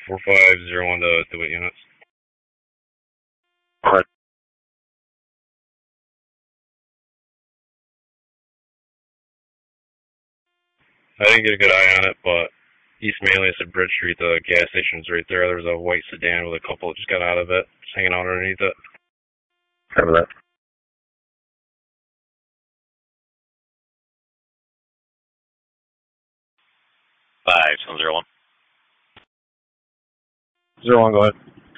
4501 to what units? What? I didn't get a good eye on it, but East Manlius at Bridge Street, the gas station's right there. There was a white sedan with a couple that just got out of it, just hanging out underneath it. Have that. Five, 701. 01, go ahead.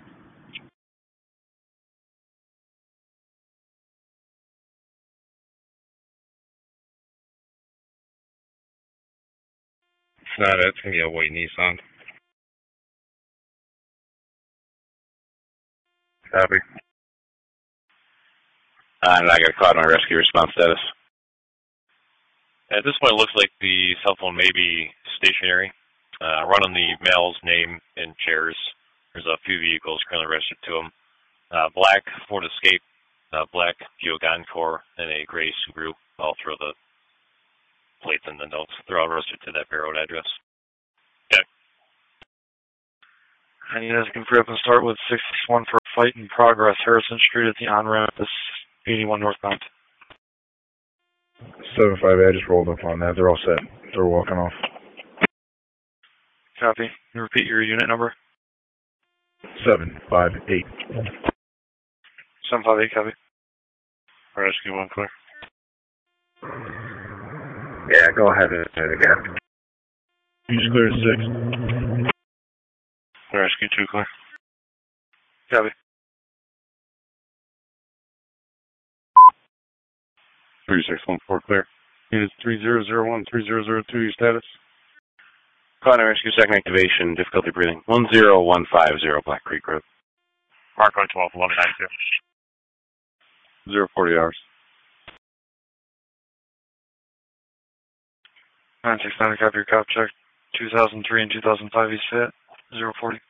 It's not it. It's going to be a white Nissan. Copy. And I got caught on my rescue response status. At this point, it looks like the cell phone may be stationary. Running the male's name and chairs. There's a few vehicles currently registered to him. Black Ford Escape, black Geo Encore, and a gray Subaru. I'll throw the plates in the notes. They're all registered to that Bear Road address. Okay. And you guys can free up and start with 661 for a fight in progress. Harrison Street at the on-ramp. This 81 northbound. 75, I just rolled up on that. They're all set. They're walking off. Copy. Can you repeat your unit number? 758. 758, copy. Rescue 1 clear. Yeah, go ahead and hit it again. He's clear 6. Rescue 2 clear. Copy. 3614 clear. Units 3001, 3002, your status? Connor Rescue, second activation, difficulty breathing. 10150 Black Creek Road. Marco 12, 1192. 040 hours. 969, copy your cop check. 2003 and 2005 East Fayette. 040.